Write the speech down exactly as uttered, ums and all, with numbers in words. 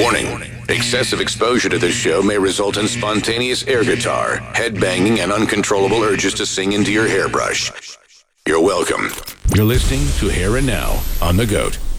Warning. Excessive exposure to this show may result in spontaneous air guitar, head banging, and uncontrollable urges to sing into your hairbrush. You're welcome. You're listening to Here and Now on The GOAT.